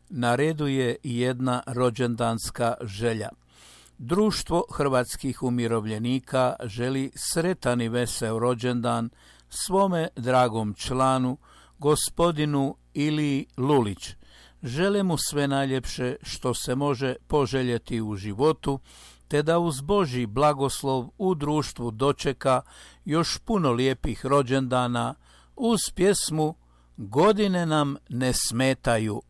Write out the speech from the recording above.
na redu je jedna rođendanska želja. Društvo hrvatskih umirovljenika želi sretan i vesel rođendan svome dragom članu, gospodinu Iliji Lulić. Žele mu sve najljepše što se može poželjeti u životu, te da uz Božji blagoslov u društvu dočeka još puno lijepih rođendana uz pjesmu Godine nam ne smetaju.